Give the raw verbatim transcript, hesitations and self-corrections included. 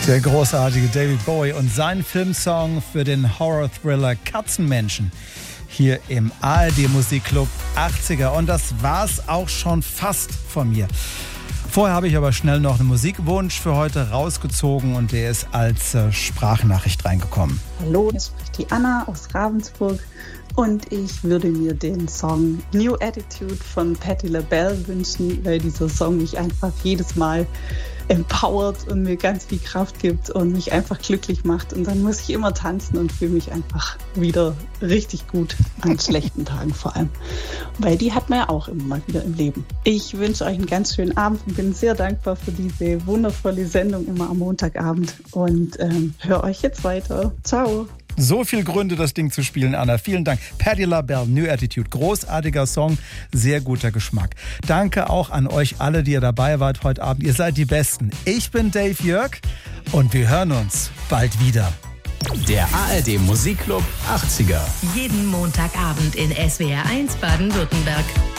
Der großartige David Bowie und sein Filmsong für den Horror-Thriller Katzenmenschen hier im A R D Musikclub achtziger. Und das war's auch schon fast von mir. Vorher habe ich aber schnell noch einen Musikwunsch für heute rausgezogen und der ist als äh, Sprachnachricht reingekommen. Hallo, hier spricht die Anna aus Ravensburg und ich würde mir den Song New Attitude von Patti LaBelle wünschen, weil dieser Song mich einfach jedes Mal empowert und mir ganz viel Kraft gibt und mich einfach glücklich macht. Und dann muss ich immer tanzen und fühle mich einfach wieder richtig gut, an schlechten Tagen vor allem. Weil die hat man ja auch immer mal wieder im Leben. Ich wünsche euch einen ganz schönen Abend und bin sehr dankbar für diese wundervolle Sendung immer am Montagabend und ähm, höre euch jetzt weiter. Ciao! So viel Gründe, das Ding zu spielen, Anna. Vielen Dank. Patti LaBelle, New Attitude. Großartiger Song, sehr guter Geschmack. Danke auch an euch alle, die ihr dabei wart heute Abend. Ihr seid die Besten. Ich bin Dave Jörg und wir hören uns bald wieder. Der A R D Musikclub achtziger. Jeden Montagabend in S W R eins Baden-Württemberg.